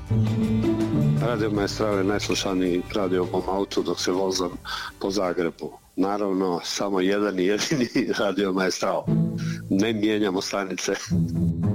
Radio Maestral je najslušaniji radio u mom autu dok se vozam po Zagrebu. Naravno, samo jedan i jedini Radio Maestral. Ne mijenjamo stanice.